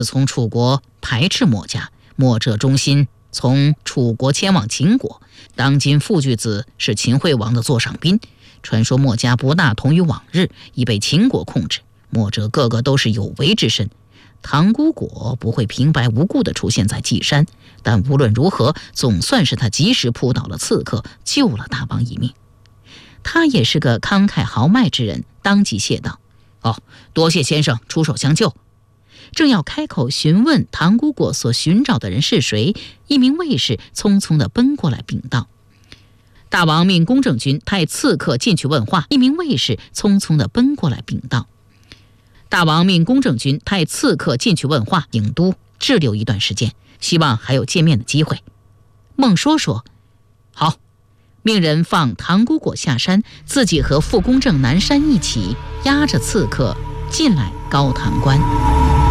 从楚国排斥墨家，墨者忠心，从楚国迁往秦国。当今傅巨子是秦惠王的座上宾，传说墨家不大同于往日，已被秦国控制。墨者个个都是有为之身，唐姑果不会平白无故地出现在稷山，但无论如何，总算是他及时扑倒了刺客，救了大王一命。他也是个慷慨豪迈之人，当即谢道：“多谢先生出手相救。”正要开口询问唐姑果所寻找的人是谁，一名卫士匆匆地奔过来禀道：“大王命公正军派刺客进去问话。”一名卫士匆匆地奔过来禀道：“大王命公正军派刺客进去问话，郢都滞留一段时间，希望还有见面的机会。”孟说说：“好。”命人放唐姑果下山，自己和傅公正南山一起押着刺客进来高唐关。